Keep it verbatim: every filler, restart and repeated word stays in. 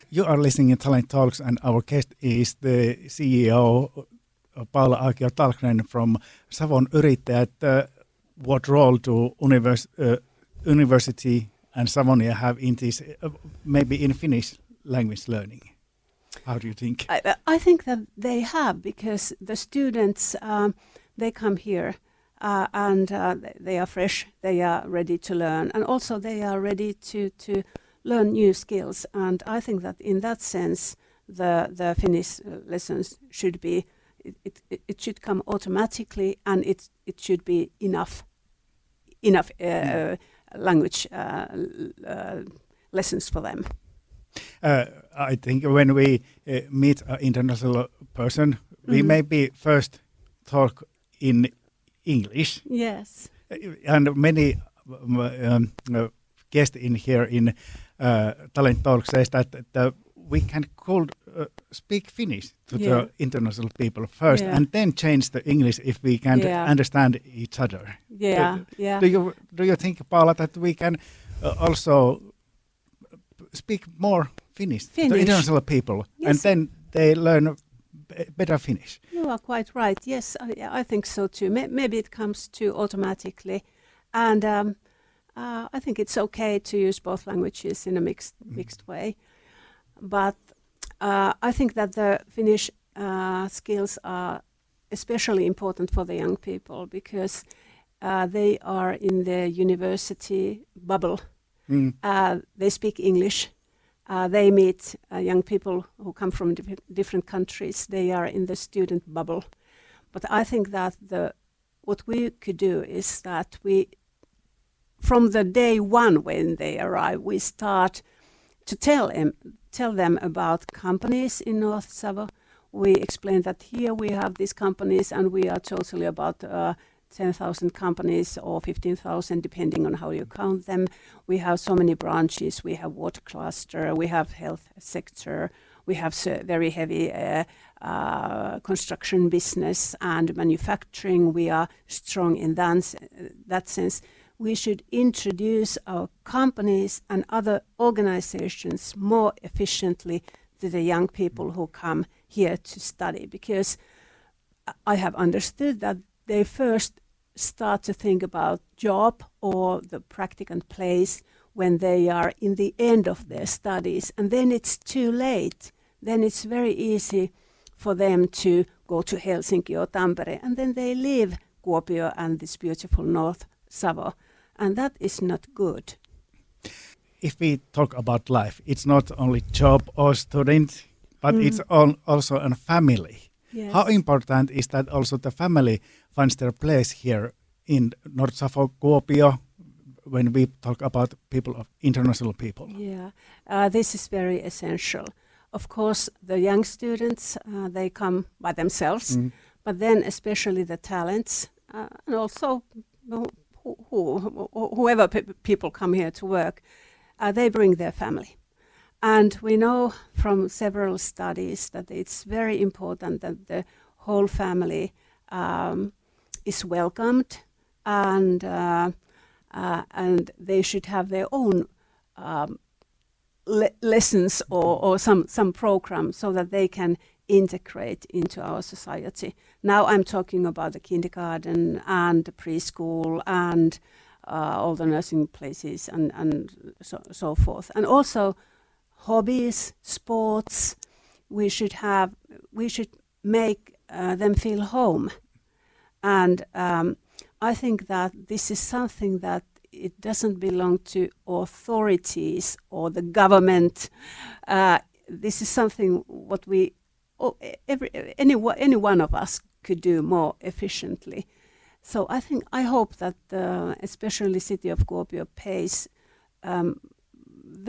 You are listening to Talent Talks, and our guest is the C E O Paula Aakio-Tallgren from Savon Yrittäjät. Uh, what role do univers- uh, university and Savonia have in this, uh, maybe in Finnish language learning? How do you think? I, I think that they have, because the students, um, they come here uh, and uh, they are fresh, they are ready to learn, and also they are ready to, to learn new skills. And I think that in that sense, the, the Finnish lessons should be, it, it, it should come automatically, and it, it should be enough, enough uh, mm. uh, language uh, uh, lessons for them. Uh, I think when we uh, meet an international person, mm-hmm. we maybe first talk in English. Yes. And many um, uh, guests in here in uh, Talent Talk says that, that we can could, uh, speak Finnish to yeah. the international people first, yeah. and then change the English if we can yeah. understand each other. Yeah, do, yeah. Do you do you think, Paula, that we can uh, also speak more Finnish, Finnish. to international people, yes. and then they learn b- better Finnish? You are quite right. Yes, I, I think so too. May- maybe it comes to automatically, and um, uh, I think it's okay to use both languages in a mixed mm. mixed way. But uh, I think that the Finnish uh, skills are especially important for the young people, because uh, they are in the university bubble. Mm. Uh, they speak English. Uh, they meet uh, young people who come from dif- different countries. They are in the student bubble. But I think that the what we could do is that we, from the day one when they arrive, we start to tell them, tell them about companies in North Savo. We explain that here we have these companies, and we are totally about uh, ten thousand companies or fifteen thousand, depending on how you count them. We have so many branches. We have water cluster, we have health sector, we have so very heavy uh, uh, construction business and manufacturing. We are strong in that, that sense. We should introduce our companies and other organizations more efficiently to the young people who come here to study, because I have understood that they first start to think about job or the practicant place when they are in the end of their studies, and then it's too late. Then it's very easy for them to go to Helsinki or Tampere, and then they leave Kuopio and this beautiful North Savo, and that is not good. If we talk about life, it's not only job or student, but mm. it's all, also a family. Yes. How important is that also the family finds their place here in North Savo, Kuopio, when we talk about people of international people? Yeah, uh, this is very essential. Of course, the young students, uh, they come by themselves, mm. but then especially the talents, uh, and also who, who, whoever pe- people come here to work, uh, they bring their family. And we know from several studies that it's very important that the whole family um, is welcomed, and uh, uh, and they should have their own um, le- lessons or, or some, some program so that they can integrate into our society. Now I'm talking about the kindergarten and the preschool and uh, all the nursing places and, and so, so forth. And also hobbies, sports, we should have, we should make uh, them feel home. And um, I think that this is something that it doesn't belong to authorities or the government. Uh, this is something what we, oh, every, any, any one of us could do more efficiently. So I think, I hope that uh, especially City of Kuopio pays um,